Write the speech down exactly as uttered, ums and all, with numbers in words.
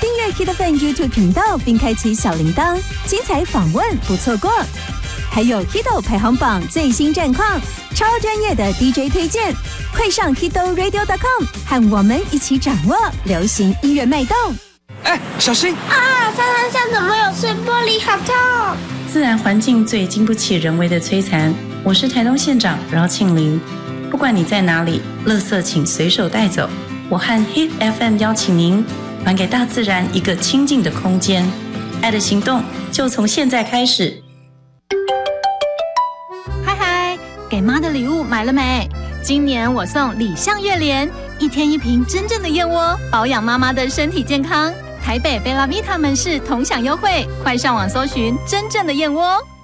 订阅 Hit F M YouTube 频道并开启小铃铛，精彩访问不错过。还有 Hito 排行榜最新战况，超专业的 D J 推荐，快上 hito radio dot com 和我们一起掌握流行音乐脉动。 哎，小心！ 啊，沙滩上怎么有碎玻璃？好痛！ 自然环境最经不起人为的摧残。我是台东县长饶庆玲。不管你在哪里，垃圾请随手带走。我和 Hit F M 邀请您，还给大自然一个清净的空间。爱的行动就从现在开始。 嗨嗨，给妈的礼物买了没？今年我送礼象月莲，一天一瓶真正的燕窝，保养妈妈的身体健康。台北贝拉维塔门市同享优惠，快上网搜寻真正的燕窝。